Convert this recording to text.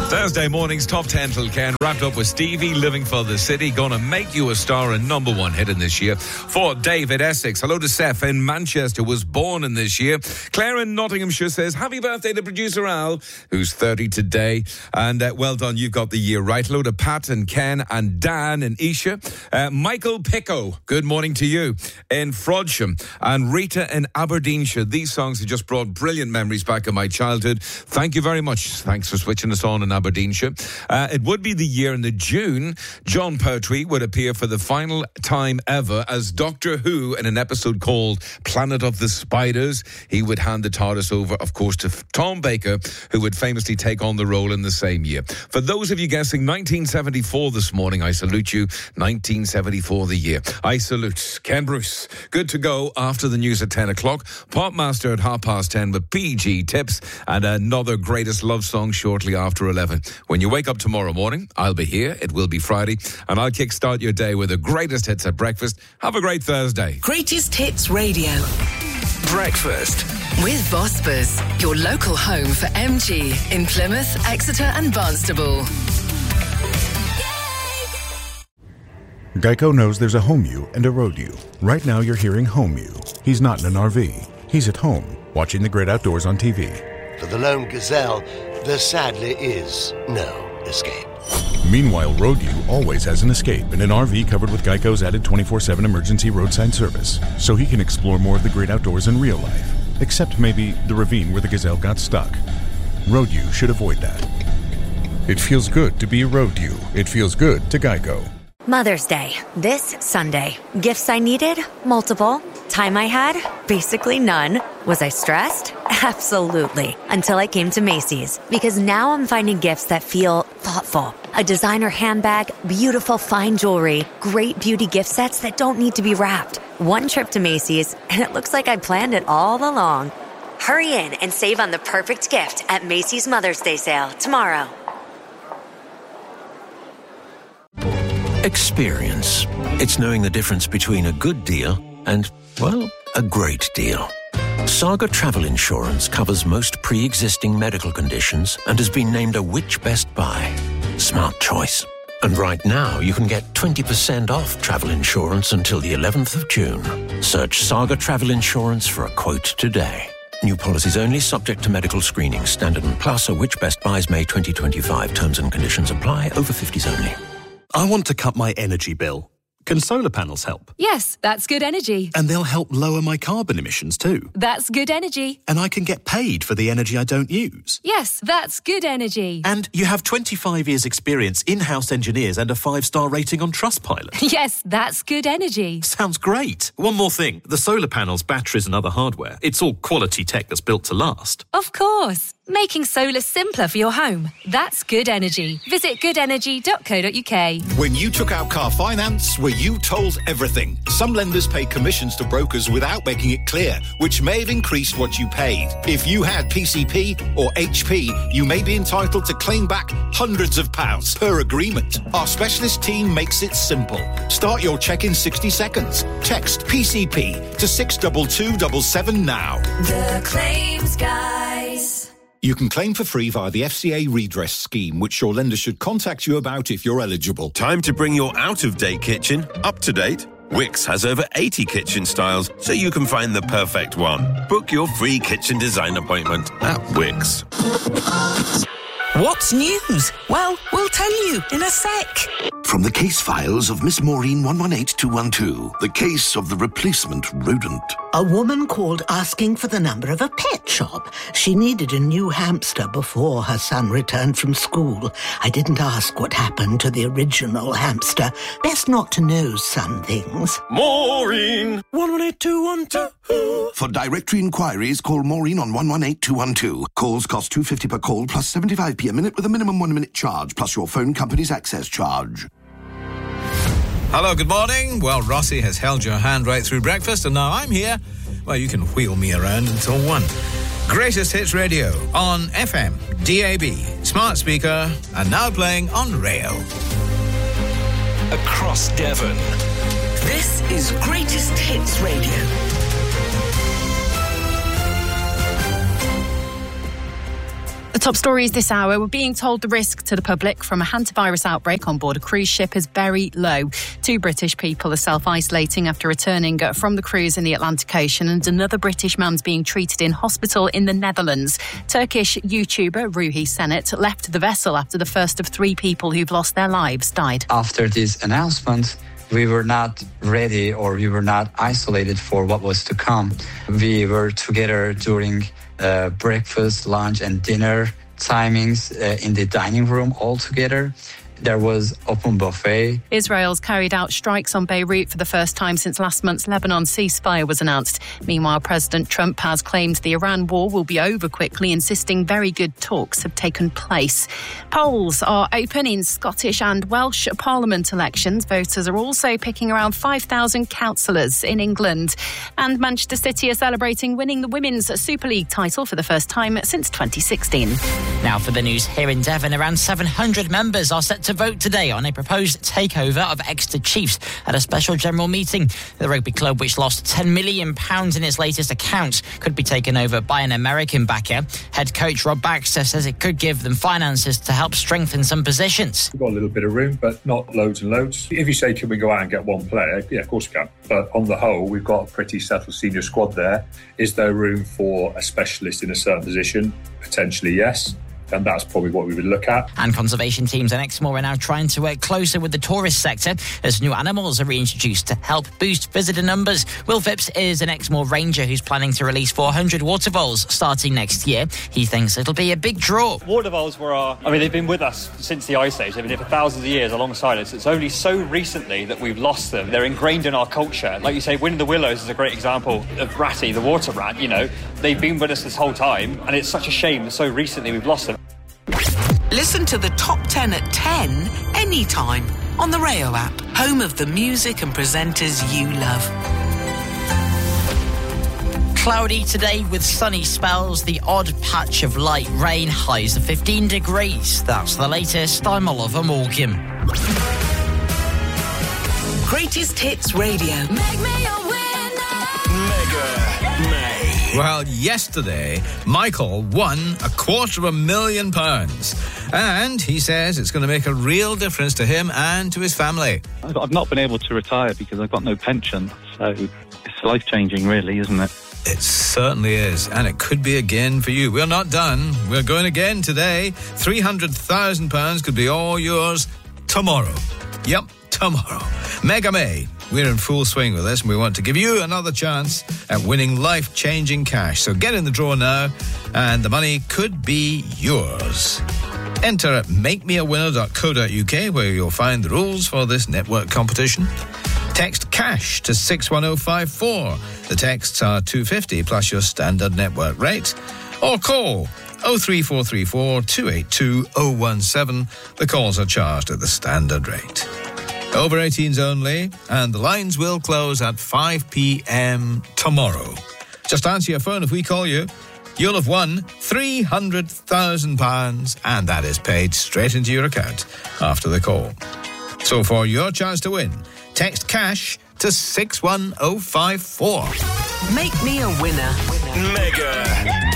Thursday morning's Top 10 till Ken, wrapped up with Stevie, Living for the City, Gonna Make You a Star, a number one hit in this year. For David Essex, hello to Seth in Manchester, was born in this year. Claire in Nottinghamshire says, happy birthday to producer Al, who's 30 today. And well done, you've got the year right. Hello to Pat and Ken and Dan and Isha. Michael Picco, good morning to you in Frodsham. And Rita in Aberdeenshire. These songs have just brought brilliant memories back of my childhood. Thank you very much. Thanks for switching us on in Aberdeenshire. It would be the year in the June John Pertwee would appear for the final time ever as Doctor Who in an episode called Planet of the Spiders. He would hand the TARDIS over, of course, to Tom Baker, who would famously take on the role in the same year. For those of you guessing 1974 this morning, I salute you. 1974 the year. I salute Ken Bruce. Good to go after the news at 10 o'clock. Popmaster at 10:30 with PG tips and another greatest love song shortly after 11. When you wake up tomorrow morning, I'll be here. It will be Friday, and I'll kickstart your day with the greatest hits at breakfast. Have a great Thursday. Greatest Hits Radio. Breakfast With Vosper's, your local home for MG in Plymouth, Exeter and Barnstable. Geico knows there's a home you and a road you. Right now you're hearing home you. He's not in an RV. He's at home, watching the great outdoors on TV. For the lone gazelle, there sadly is no escape. Meanwhile, road you always has an escape in an RV covered with Geico's added 24/7 emergency roadside service, so he can explore more of the great outdoors in real life, except maybe the ravine where the gazelle got stuck. Road you should avoid that. It feels good to be road you. It feels good to Geico. Mother's Day, this Sunday. Gifts I needed? Multiple. Time I had? Basically none. Was I stressed? Absolutely. Until I came to Macy's. Because now I'm finding gifts that feel thoughtful. A designer handbag, beautiful fine jewelry, great beauty gift sets that don't need to be wrapped. One trip to Macy's, and it looks like I planned it all along. Hurry in and save on the perfect gift at Macy's Mother's Day sale tomorrow. Experience. It's knowing the difference between a good deal and, well, a great deal. Saga Travel Insurance covers most pre-existing medical conditions and has been named a Which Best Buy. Smart choice. And right now, you can get 20% off travel insurance until the 11th of June. Search Saga Travel Insurance for a quote today. New policies only, subject to medical screening. Standard and Plus, or Which Best Buys May 2025. Terms and conditions apply. Over 50s only. I want to cut my energy bill. Can solar panels help? Yes, that's good energy. And they'll help lower my carbon emissions too. That's good energy. And I can get paid for the energy I don't use. Yes, that's good energy. And you have 25 years experience, in-house engineers and a 5-star rating on Trustpilot. Yes, that's good energy. Sounds great. One more thing. The solar panels, batteries and other hardware, it's all quality tech that's built to last. Of course. Making solar simpler for your home. That's good energy. Visit goodenergy.co.uk. When you took out car finance, were you told everything? Some lenders pay commissions to brokers without making it clear, which may have increased what you paid. If you had PCP or HP, you may be entitled to claim back hundreds of pounds per agreement. Our specialist team makes it simple. Start your check in 60 seconds. Text PCP to 62277 now. The Claims Guys. You can claim for free via the FCA redress scheme, which your lender should contact you about if you're eligible. Time to bring your out-of-date kitchen up to date? Wix has over 80 kitchen styles, so you can find the perfect one. Book your free kitchen design appointment at Wix. What's news? Well, we'll tell you in a sec. From the case files of Miss Maureen 118212, the case of the replacement rodent. A woman called asking for the number of a pet shop. She needed a new hamster before her son returned from school. I didn't ask what happened to the original hamster. Best not to know some things. Maureen 118212. For directory inquiries, call Maureen on 118212. Calls cost £2.50 per call plus 75p a minute with a minimum 1 minute charge plus your phone company's access charge. Hello, good morning. Well, Rossi has held your hand right through breakfast, and now I'm here. Well, you can wheel me around until 1. Greatest Hits Radio on FM, DAB, smart speaker, and now playing on rail. Across Devon. This is Greatest Hits Radio. The top stories this hour. We're being told the risk to the public from a hantavirus outbreak on board a cruise ship is very low. 2 British people are self-isolating after returning from the cruise in the Atlantic Ocean, and another British man's being treated in hospital in the Netherlands. Turkish YouTuber Ruhi Senet left the vessel after the first of 3 people who've lost their lives died. After this announcement, we were not ready, or we were not isolated for what was to come. We were together during breakfast, lunch and dinner timings in the dining room all together. There was open buffet. Israel's carried out strikes on Beirut for the first time since last month's Lebanon ceasefire was announced. Meanwhile, President Trump has claimed the Iran war will be over quickly, insisting very good talks have taken place. Polls are open in Scottish and Welsh Parliament elections. Voters are also picking around 5,000 councillors in England. And Manchester City are celebrating winning the Women's Super League title for the first time since 2016. Now for the news here in Devon, around 700 members are set to vote today on a proposed takeover of Exeter Chiefs at a special general meeting. The rugby club, which lost £10 million in its latest accounts, could be taken over by an American backer. Head coach Rob Baxter says it could give them finances to help strengthen some positions. We've got a little bit of room, but not loads and loads. If you say, can we go out and get one player? Yeah, of course we can. But on the whole, we've got a pretty settled senior squad there. Is there room for a specialist in a certain position? Potentially, yes. And that's probably what we would look at. And conservation teams in Exmoor are now trying to work closer with the tourist sector as new animals are reintroduced to help boost visitor numbers. Will Phipps is an Exmoor ranger who's planning to release 400 water voles starting next year. He thinks it'll be a big draw. Water voles they've been with us since the Ice Age. They've been here for thousands of years alongside us. It's only so recently that we've lost them. They're ingrained in our culture. Like you say, Wind in the Willows is a great example of Ratty, the water rat. You know, they've been with us this whole time, and it's such a shame that so recently we've lost them. Listen to the top 10 at 10 anytime on the Rayo app, home of the music and presenters you love. Cloudy today with sunny spells, the odd patch of light rain, highs of 15 degrees. That's the latest. I'm Oliver Morgan. Greatest Hits Radio. Make me a winner. Mega May. Well, yesterday, Michael won £250,000. And he says it's going to make a real difference to him and to his family. I've not been able to retire because I've got no pension. So it's life-changing, really, isn't it? It certainly is. And it could be again for you. We're not done. We're going again today. £300,000 could be all yours tomorrow. Yep, tomorrow. Mega May. We're in full swing with this, and we want to give you another chance at winning life-changing cash. So get in the draw now, and the money could be yours. Enter at makemeawinner.co.uk, where you'll find the rules for this network competition. Text CASH to 61054. The texts are $2.50 plus your standard network rate. Or call 03434 282 017. The calls are charged at the standard rate. Over 18s only, and the lines will close at 5 p.m. tomorrow. Just answer your phone if we call you. You'll have won £300,000, and that is paid straight into your account after the call. So for your chance to win, text CASH to 61054. Make me a winner. Mega